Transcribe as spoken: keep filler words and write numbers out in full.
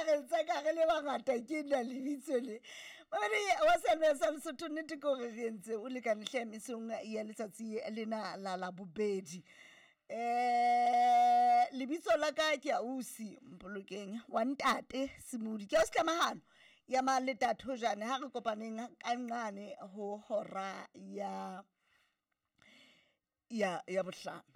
re tsa ka re le bangata ke nna lebitso le mabele wa selme sa Lesotho nnete ko re rentse o le ka nhle mesong ya letsatsi lena la la bobedi eh lebitso la ka ke ausi mpolokeng wa ntate Semudi ke o setlamahano ya maletatho jane ha re kopaneng ka nqane ho hora ya ya ya bohlano